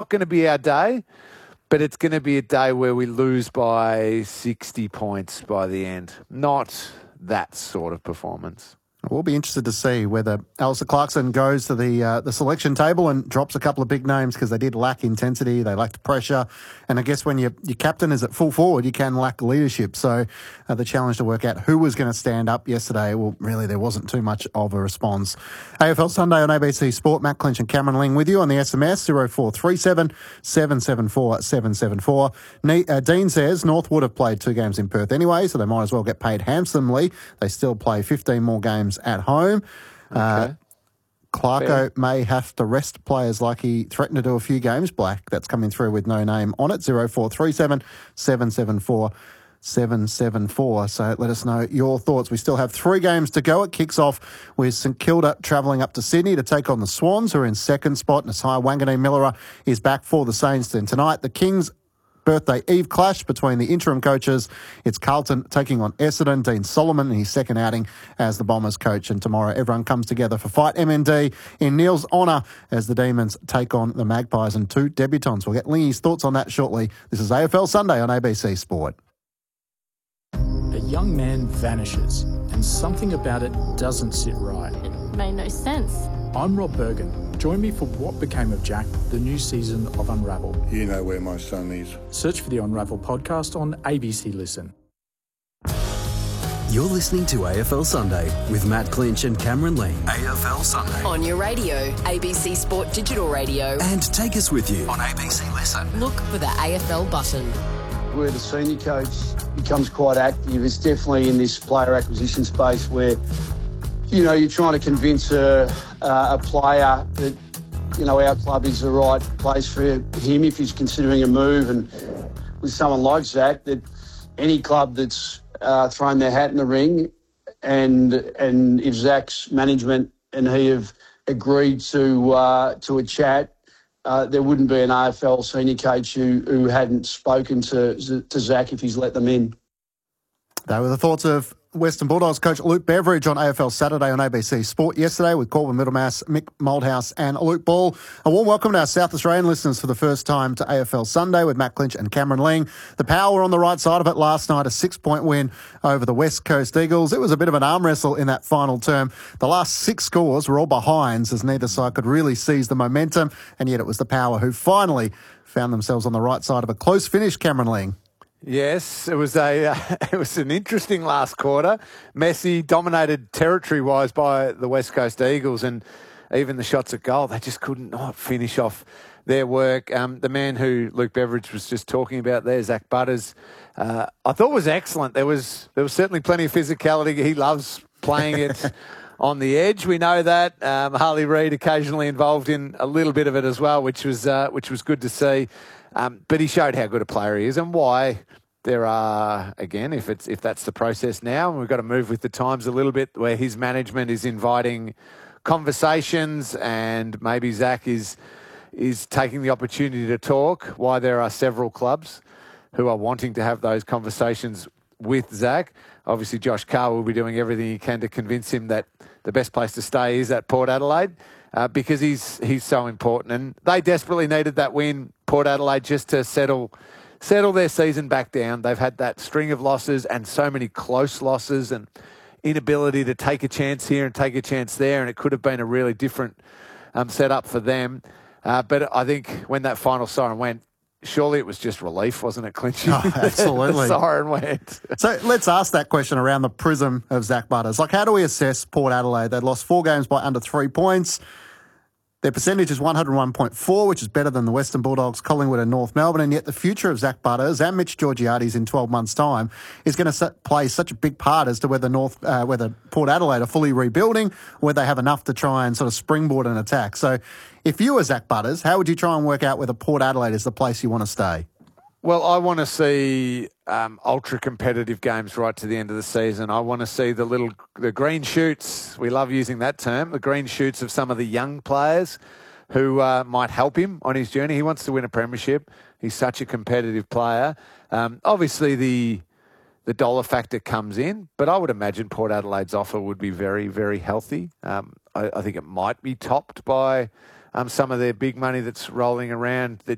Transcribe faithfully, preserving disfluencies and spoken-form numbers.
not going to be our day, but it's going to be a day where we lose by sixty points by the end. Not that sort of performance. We'll be interested to see whether Alistair Clarkson goes to the uh, the selection table and drops a couple of big names because they did lack intensity, they lacked pressure, and I guess when your your captain is at full forward, you can lack leadership. So uh, the challenge to work out who was going to stand up yesterday, well, really there wasn't too much of a response. A F L Sunday on A B C Sport. Matt Clinch and Cameron Ling with you on the S M S zero four three seven, seven seven four, seven seven four. Ne- uh, Dean says North would have played two games in Perth anyway, so they might as well get paid handsomely. They still play fifteen more games at home. Okay. Uh, Clarko Fair. may have to rest players like he threatened to do a few games. Black, that's coming through with no name on it. zero four three seven, seven seven four, seven seven four. So let us know your thoughts. We still have three games to go. It kicks off with St Kilda travelling up to Sydney to take on the Swans, who are in second spot. Nasiah Wanganeen-Millera is back for the Saints. Then tonight, the Kings birthday eve clash between the interim coaches. It's Carlton taking on Essendon. Dean Solomon in his second outing as the Bombers coach. And tomorrow everyone comes together for Fight M N D in Neil's honour as the Demons take on the Magpies and two debutants. We'll get Lingy's thoughts on that shortly. This is A F L Sunday on A B C Sport. A young man vanishes and something about it doesn't sit right. It made no sense. I'm Rob Bergen. Join me for What Became of Jack, the new season of Unravel. You know where my son is. Search for the Unravel podcast on A B C Listen. You're listening to A F L Sunday with Matt Clinch and Cameron Ling. A F L Sunday. On your radio, A B C Sport Digital Radio. And take us with you on A B C Listen. Look for the A F L button. Where the senior coach becomes quite active, it's definitely in this player acquisition space where, you know, you're trying to convince a, uh, a player that, you know, our club is the right place for him if he's considering a move. And with someone like Zach, that any club that's uh, thrown their hat in the ring, and and if Zach's management and he have agreed to uh, to a chat, uh, there wouldn't be an A F L senior coach who, who hadn't spoken to, to Zach if he's let them in. They were the thoughts of Western Bulldogs coach Luke Beveridge on A F L Saturday on A B C Sport yesterday with Corbin Middlemass, Mick Moldhouse and Luke Ball. A warm welcome to our South Australian listeners for the first time to A F L Sunday with Matt Clinch and Cameron Ling. The Power were on the right side of it last night, a six-point win over the West Coast Eagles. It was a bit of an arm wrestle in that final term. The last six scores were all behinds as neither side could really seize the momentum, and yet it was the Power who finally found themselves on the right side of a close finish, Cameron Ling. Yes, it was a uh, it was an interesting last quarter. Messi dominated territory-wise by the West Coast Eagles, and even the shots at goal, they just could not finish off their work. Um, the man who Luke Beveridge was just talking about there, Zach Butters, uh, I thought was excellent. There was there was certainly plenty of physicality. He loves playing it on the edge. We know that. Um, Harley Reid occasionally involved in a little bit of it as well, which was uh, which was good to see. Um, but he showed how good a player he is and why there are, again, if it's if that's the process now, and we've got to move with the times a little bit, where his management is inviting conversations and maybe Zach is is taking the opportunity to talk, why there are several clubs who are wanting to have those conversations with Zach. Obviously, Josh Carr will be doing everything he can to convince him that the best place to stay is at Port Adelaide uh, because he's he's so important. And they desperately needed that win, Port Adelaide, just to settle settle their season back down. They've had that string of losses and so many close losses and inability to take a chance here and take a chance there, and it could have been a really different um, setup for them. Uh, but I think when that final siren went, surely it was just relief, wasn't it, Clinchy? Oh, absolutely. The siren went. So let's ask that question around the prism of Zach Butters. Like, how do we assess Port Adelaide? They'd lost four games by under three points. Their percentage is one oh one point four, which is better than the Western Bulldogs, Collingwood and North Melbourne, and yet the future of Zach Butters and Mitch Georgiades in twelve months' time is going to play such a big part as to whether North, uh, whether Port Adelaide are fully rebuilding, or whether they have enough to try and sort of springboard an attack. So if you were Zach Butters, how would you try and work out whether Port Adelaide is the place you want to stay? Well, I want to see um, ultra-competitive games right to the end of the season. I want to see the little, the green shoots. We love using that term, the green shoots of some of the young players who uh, might help him on his journey. He wants to win a premiership. He's such a competitive player. Um, obviously, the the dollar factor comes in, but I would imagine Port Adelaide's offer would be very, very healthy. Um, I, I think it might be topped by um, some of their big money that's rolling around that